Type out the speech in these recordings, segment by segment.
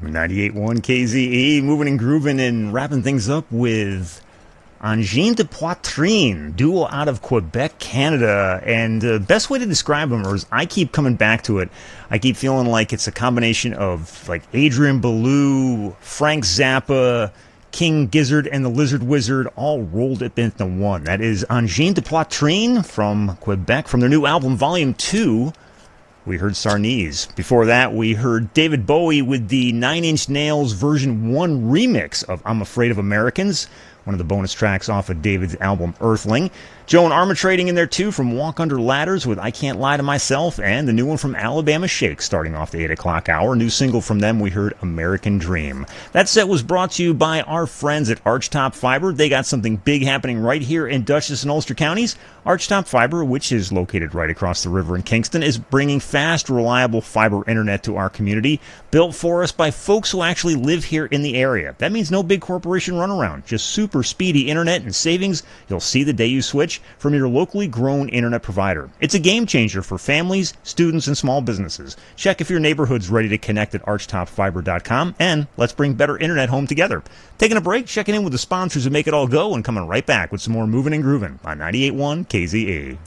98.1 KZE, moving and grooving and wrapping things up with Engin de Poitrine, duo out of Quebec, Canada. And the best way to describe them is, I keep coming back to it. I keep feeling like it's a combination of like Adrian Belew, Frank Zappa, King Gizzard, and the Lizard Wizard all rolled up into one. That is Engin de Poitrine from Quebec, from their new album, Volume 2. We heard Sarnese. Before that, we heard David Bowie with the 9 Inch Nails version 1 remix of I'm Afraid of Americans, one of the bonus tracks off of David's album Earthling. Joan Armatrading in there too from Walk Under Ladders with I Can't Lie to Myself, and the new one from Alabama Shake starting off the 8 o'clock hour. New single from them, we heard American Dream. That set was brought to you by our friends at Archtop Fiber. They got something big happening right here in Dutchess and Ulster counties. Archtop Fiber, which is located right across the river in Kingston, is bringing fast, reliable fiber internet to our community, built for us by folks who actually live here in the area. That means no big corporation runaround, just super speedy internet and savings you'll see the day you switch from your locally grown internet provider. It's a game changer for families, students, and small businesses. Check if your neighborhood's ready to connect at archtopfiber.com, and let's bring better internet home together. Taking a break, checking in with the sponsors who make it all go, and coming right back with some more moving and grooving on 98.1 KZE.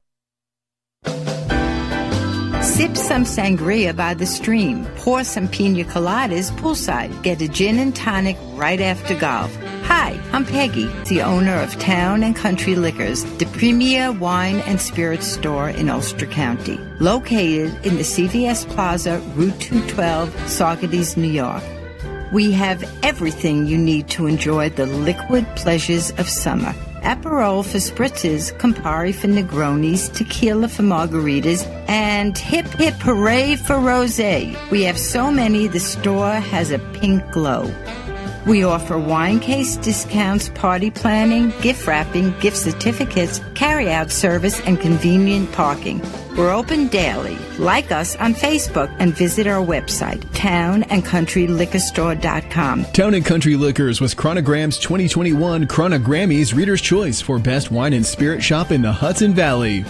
Sip some sangria by the stream. Pour some pina coladas poolside. Get a gin and tonic right after golf. Hi, I'm Peggy, the owner of Town and Country Liquors, the premier wine and spirits store in Ulster County. Located in the CVS Plaza, Route 212, Saugerties, New York. We have everything you need to enjoy the liquid pleasures of summer. Aperol for spritzes, Campari for Negronis, tequila for margaritas, and hip hip hooray for rosé. We have so many, the store has a pink glow. We offer wine case discounts, party planning, gift wrapping, gift certificates, carry-out service, and convenient parking. We're open daily. Like us on Facebook and visit our website, townandcountryliquorstore.com. Town & Country Liquors was Chronogram's 2021 Chronogrammy's Reader's Choice for Best Wine and Spirit Shop in the Hudson Valley.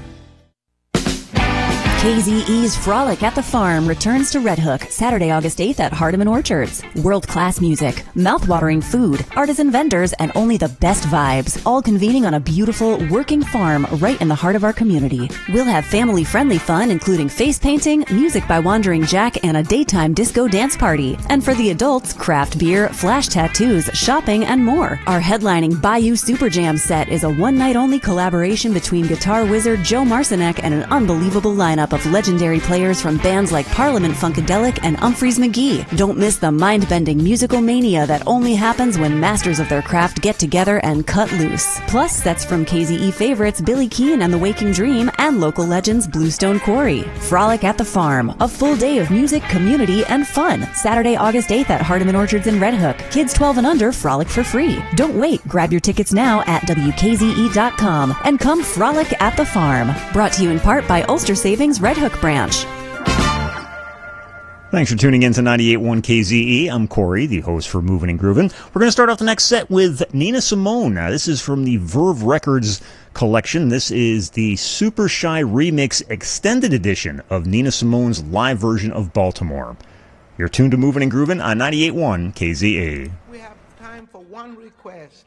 KZE's Frolic at the Farm returns to Red Hook Saturday, August 8th at Hardeman Orchards. World-class music, mouth-watering food, artisan vendors, and only the best vibes, all convening on a beautiful, working farm right in the heart of our community. We'll have family-friendly fun, including face painting, music by Wandering Jack, and a daytime disco dance party. And for the adults, craft beer, flash tattoos, shopping, and more. Our headlining Bayou Super Jam set is a one-night-only collaboration between guitar wizard Joe Marcinek and an unbelievable lineup of legendary players from bands like Parliament Funkadelic and Humphreys McGee. Don't miss the mind-bending musical mania that only happens when masters of their craft get together and cut loose. Plus, sets from KZE favorites Billy Keane and the Waking Dream and local legends Bluestone Quarry. Frolic at the Farm, a full day of music, community, and fun. Saturday, August 8th at Hardeman Orchards in Red Hook. Kids 12 and under frolic for free. Don't wait. Grab your tickets now at WKZE.com and come frolic at the farm. Brought to you in part by Ulster Savings Red Hook branch. Thanks for tuning in to 98.1 KZE. I'm Corey, the host for Moving and Groovin'. We're going to start off the next set with Nina Simone. Now, this is from the Verve Records collection. This is the Super Shy Remix Extended Edition of Nina Simone's live version of Baltimore. You're tuned to Moving and Groovin' on 98.1 KZE. We have time for one request.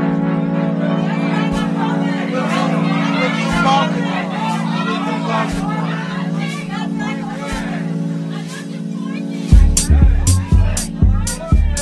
We'll do